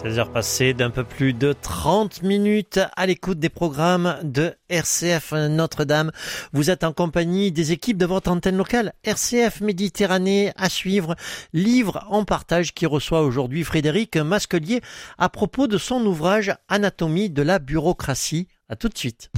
16h passées d'un peu plus de 30 minutes à l'écoute des programmes de RCF Notre-Dame. Vous êtes en compagnie des équipes de votre antenne locale RCF Méditerranée. À suivre, livre en partage qui reçoit aujourd'hui Frédéric Masquelier à propos de son ouvrage Anatomie de la bureaucratie. À tout de suite.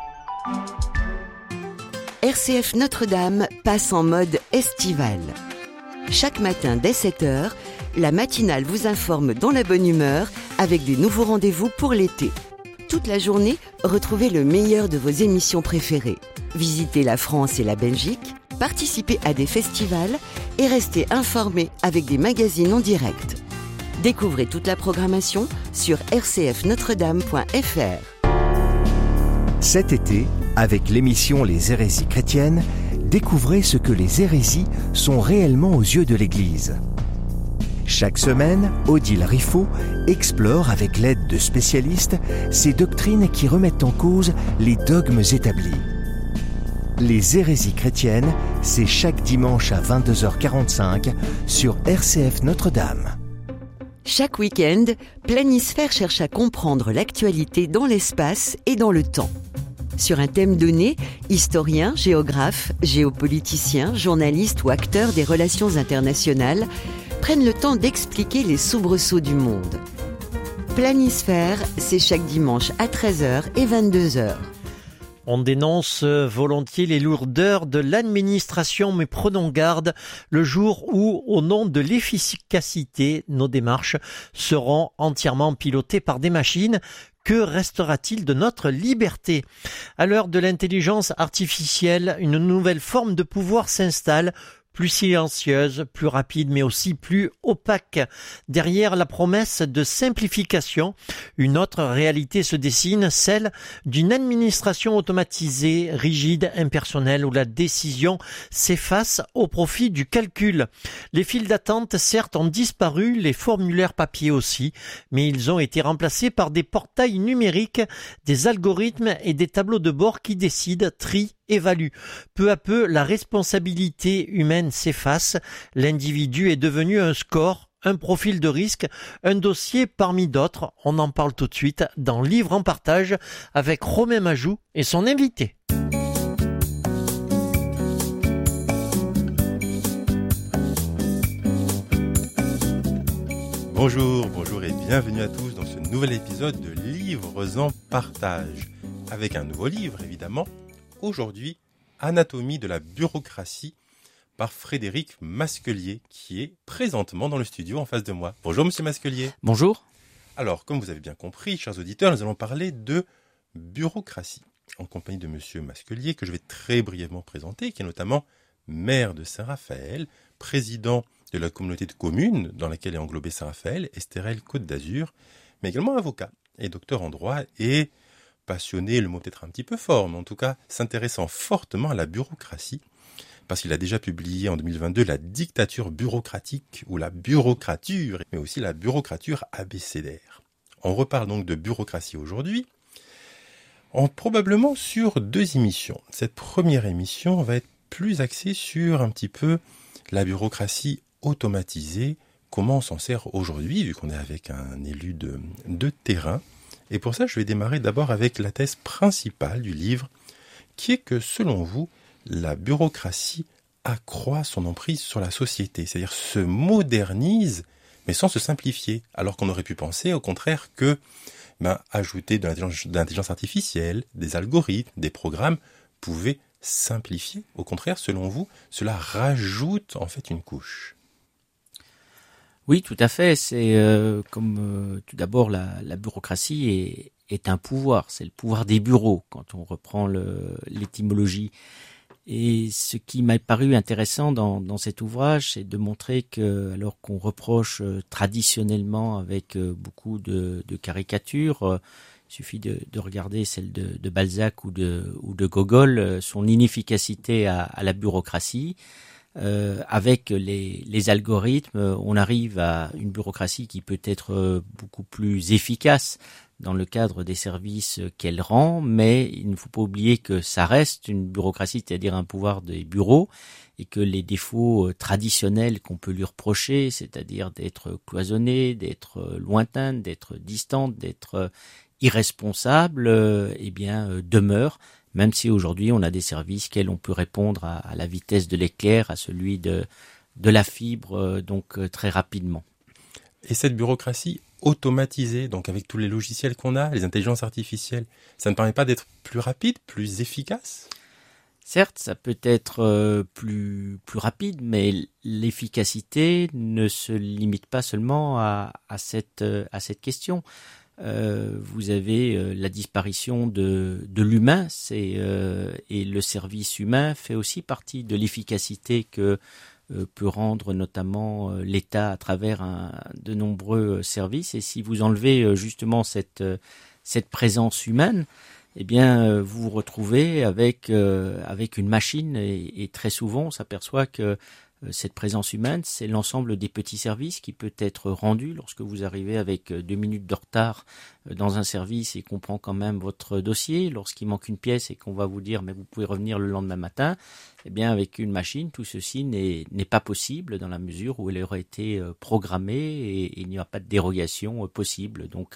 RCF Notre-Dame passe en mode estival. Chaque matin dès 7h, la matinale vous informe dans la bonne humeur avec des nouveaux rendez-vous pour l'été. Toute la journée, retrouvez le meilleur de vos émissions préférées. Visitez la France et la Belgique, participez à des festivals et restez informés avec des magazines en direct. Découvrez toute la programmation sur rcfnotredame.fr. Cet été, avec l'émission Les hérésies chrétiennes, découvrez ce que les hérésies sont réellement aux yeux de l'Église. Chaque semaine, Odile Riffaut explore avec l'aide de spécialistes ces doctrines qui remettent en cause les dogmes établis. Les hérésies chrétiennes, c'est chaque dimanche à 22h45 sur RCF Notre-Dame. Chaque week-end, Planisphère cherche à comprendre l'actualité dans l'espace et dans le temps. Sur un thème donné, historiens, géographes, géopoliticiens, journalistes ou acteurs des relations internationales prennent le temps d'expliquer les soubresauts du monde. Planisphère, c'est chaque dimanche à 13h et 22h. On dénonce volontiers les lourdeurs de l'administration, mais prenons garde le jour où, au nom de l'efficacité, nos démarches seront entièrement pilotées par des machines. Que restera-t-il de notre liberté ? À l'heure de l'intelligence artificielle, une nouvelle forme de pouvoir s'installe, plus silencieuse, plus rapide, mais aussi plus opaque. Derrière la promesse de simplification, une autre réalité se dessine, celle d'une administration automatisée, rigide, impersonnelle, où la décision s'efface au profit du calcul. Les files d'attente, certes, ont disparu, les formulaires papier aussi, mais ils ont été remplacés par des portails numériques, des algorithmes et des tableaux de bord qui décident, trient, évalue. Peu à peu, la responsabilité humaine s'efface. L'individu est devenu un score, un profil de risque, un dossier parmi d'autres. On en parle tout de suite dans Livre en partage avec Romain Majou et son invité. Bonjour et bienvenue à tous dans ce nouvel épisode de Livres en partage. Avec un nouveau livre, évidemment. Aujourd'hui, Anatomie de la bureaucratie par Frédéric Masquelier, qui est présentement dans le studio en face de moi. Bonjour Monsieur Masquelier. Bonjour. Alors, comme vous avez bien compris, chers auditeurs, nous allons parler de bureaucratie, en compagnie de Monsieur Masquelier, que je vais très brièvement présenter, qui est notamment maire de Saint-Raphaël, président de la communauté de communes dans laquelle est englobé Saint-Raphaël, Estérel Côte d'Azur, mais également avocat et docteur en droit et passionné, le mot peut-être un petit peu fort, mais en tout cas s'intéressant fortement à la bureaucratie, parce qu'il a déjà publié en 2022 La dictature bureaucratique ou la bureaucrature, mais aussi la bureaucrature abécédaire. On reparle donc de bureaucratie aujourd'hui, probablement sur 2 émissions. Cette première émission va être plus axée sur un petit peu la bureaucratie automatisée, comment on s'en sert aujourd'hui, vu qu'on est avec un élu de terrain. Et pour ça, je vais démarrer d'abord avec la thèse principale du livre, qui est que, selon vous, la bureaucratie accroît son emprise sur la société, c'est-à-dire se modernise, mais sans se simplifier, alors qu'on aurait pu penser, au contraire, que ajouter de l'intelligence artificielle, des algorithmes, des programmes, pouvait simplifier. Au contraire, selon vous, cela rajoute en fait une couche. Oui, tout à fait. C'est tout d'abord la bureaucratie est un pouvoir. C'est le pouvoir des bureaux quand on reprend l'étymologie. Et ce qui m'a paru intéressant dans cet ouvrage, c'est de montrer que, alors qu'on reproche traditionnellement avec beaucoup de caricatures, il suffit de regarder celle de Balzac ou de Gogol, son inefficacité à la bureaucratie. Avec les algorithmes, on arrive à une bureaucratie qui peut être beaucoup plus efficace dans le cadre des services qu'elle rend, mais il ne faut pas oublier que ça reste une bureaucratie, c'est-à-dire un pouvoir des bureaux, et que les défauts traditionnels qu'on peut lui reprocher, c'est-à-dire d'être cloisonnée, d'être lointaine, d'être distante, d'être irresponsable, demeurent, même si aujourd'hui on a des services auxquels on peut répondre à la vitesse de l'éclair, à celui de la fibre, très rapidement. Et cette bureaucratie automatisée, donc avec tous les logiciels qu'on a, les intelligences artificielles, ça ne permet pas d'être plus rapide, plus efficace ? Certes, ça peut être plus rapide, mais l'efficacité ne se limite pas seulement à cette question. Vous avez la disparition de l'humain, et le service humain fait aussi partie de l'efficacité que peut rendre notamment l'État à travers de nombreux services. Et si vous enlevez justement cette présence humaine, vous vous retrouvez avec une machine, et très souvent on s'aperçoit que cette présence humaine, c'est l'ensemble des petits services qui peut être rendu lorsque vous arrivez avec 2 minutes de retard dans un service et qu'on prend quand même votre dossier, lorsqu'il manque une pièce et qu'on va vous dire mais vous pouvez revenir le lendemain matin. Avec une machine, tout ceci n'est pas possible dans la mesure où elle aurait été programmée et il n'y a pas de dérogation possible. Donc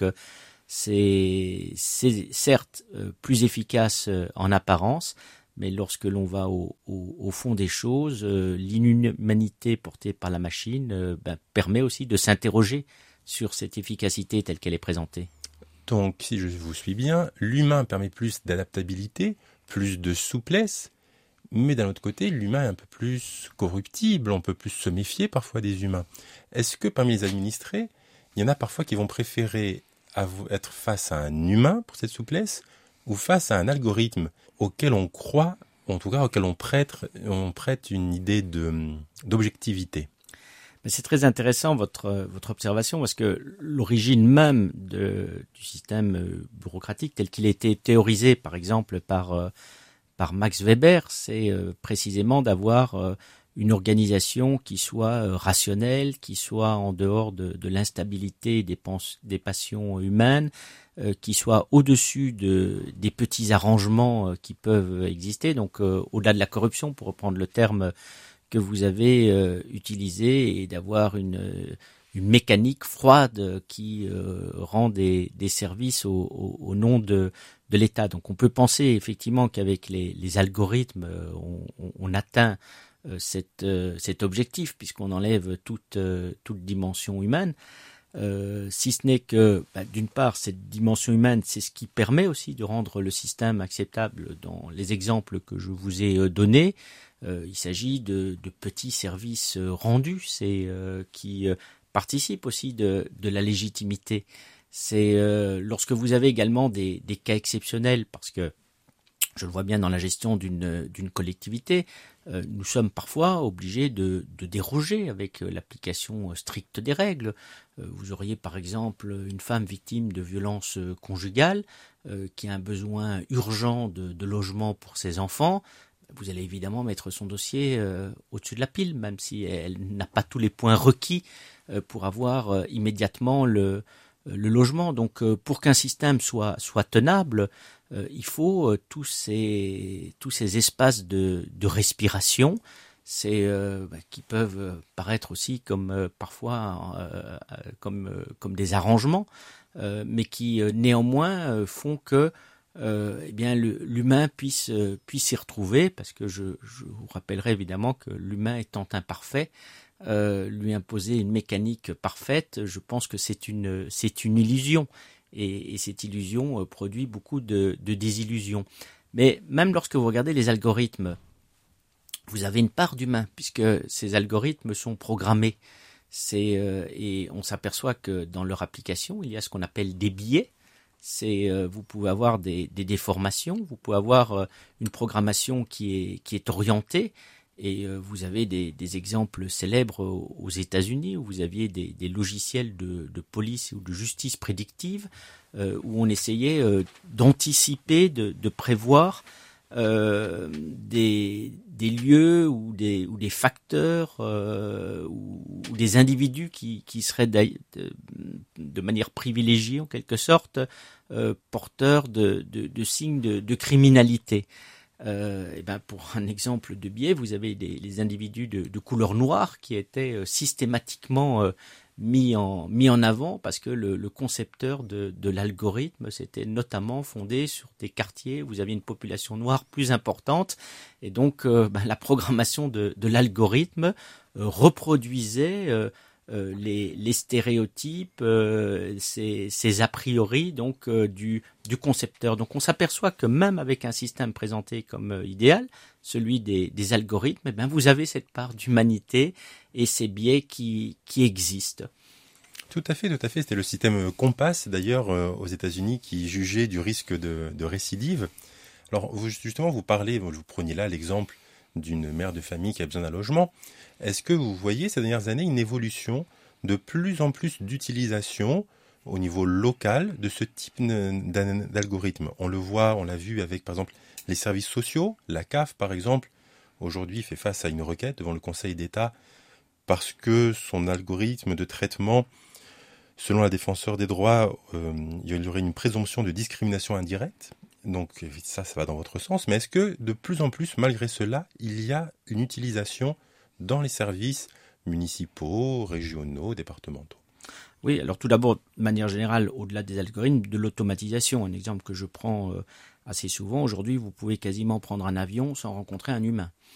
c'est certes plus efficace en apparence, mais lorsque l'on va au fond des choses, l'inhumanité portée par la machine permet aussi de s'interroger sur cette efficacité telle qu'elle est présentée. Donc, si je vous suis bien, l'humain permet plus d'adaptabilité, plus de souplesse, mais d'un autre côté, l'humain est un peu plus corruptible, on peut plus se méfier parfois des humains. Est-ce que parmi les administrés, il y en a parfois qui vont préférer être face à un humain pour cette souplesse ou face à un algorithme auquel on croit, en tout cas auquel on prête une idée d'objectivité? C'est très intéressant votre observation, parce que l'origine même du système bureaucratique tel qu'il a été théorisé par exemple par Max Weber, c'est précisément d'avoir une organisation qui soit rationnelle, qui soit en dehors de l'instabilité des passions humaines, qui soit au-dessus des petits arrangements qui peuvent exister, donc au-delà de la corruption, pour reprendre le terme que vous avez utilisé, et d'avoir une mécanique froide qui rend des services au nom de l'État. Donc on peut penser effectivement qu'avec les algorithmes, on atteint cet objectif, puisqu'on enlève toute dimension humaine. Si ce n'est que, d'une part, cette dimension humaine, c'est ce qui permet aussi de rendre le système acceptable dans les exemples que je vous ai donnés. Il s'agit de petits services rendus, qui participent aussi de la légitimité. C'est lorsque vous avez également des cas exceptionnels, parce que je le vois bien dans la gestion d'une collectivité, nous sommes parfois obligés de déroger avec l'application stricte des règles. Vous auriez par exemple une femme victime de violences conjugales qui a un besoin urgent de logement pour ses enfants. Vous allez évidemment mettre son dossier au-dessus de la pile, même si elle n'a pas tous les points requis pour avoir immédiatement le logement. Donc pour qu'un système soit tenable, il faut tous ces espaces de respiration, qui peuvent paraître aussi comme parfois comme des arrangements, mais qui néanmoins font que l'humain puisse s'y retrouver, parce que je vous rappellerai évidemment que l'humain étant imparfait, lui imposer une mécanique parfaite, je pense que c'est une illusion, et cette illusion produit beaucoup de désillusions. Mais même lorsque vous regardez les algorithmes, vous avez une part d'humain, puisque ces algorithmes sont programmés. Et on s'aperçoit que dans leur application, il y a ce qu'on appelle des biais. Vous pouvez avoir des déformations, vous pouvez avoir une programmation qui est orientée, et vous avez des exemples célèbres aux États-Unis où vous aviez des logiciels de police ou de justice prédictive où on essayait d'anticiper, de prévoir des lieux ou des facteurs ou des individus qui seraient de manière privilégiée en quelque sorte porteurs de signes de criminalité. Et ben pour un exemple de biais, vous avez les individus de couleur noire qui étaient systématiquement mis en avant parce que le concepteur de l'algorithme s'était notamment fondé sur des quartiers où vous aviez une population noire plus importante et donc la programmation de l'algorithme reproduisait les stéréotypes, ces a priori donc du concepteur. Donc on s'aperçoit que même avec un système présenté comme idéal, celui des algorithmes, vous avez cette part d'humanité et ces biais qui existent. Tout à fait. C'était le système Compass, d'ailleurs, aux États-Unis, qui jugeait du risque de récidive. Alors, justement, vous preniez là l'exemple d'une mère de famille qui a besoin d'un logement. Est-ce que vous voyez ces dernières années une évolution de plus en plus d'utilisation au niveau local de ce type d'algorithme? On le voit, on l'a vu avec, par exemple, les services sociaux. La CAF, par exemple, aujourd'hui fait face à une requête devant le Conseil d'État parce que son algorithme de traitement, selon la défenseur des droits, il y aurait une présomption de discrimination indirecte. Donc ça va dans votre sens. Mais est-ce que de plus en plus, malgré cela, il y a une utilisation dans les services municipaux, régionaux, départementaux? Oui, alors tout d'abord, de manière générale, au-delà des algorithmes, de l'automatisation. Un exemple que je prends assez souvent, aujourd'hui, vous pouvez quasiment prendre un avion sans rencontrer un humain.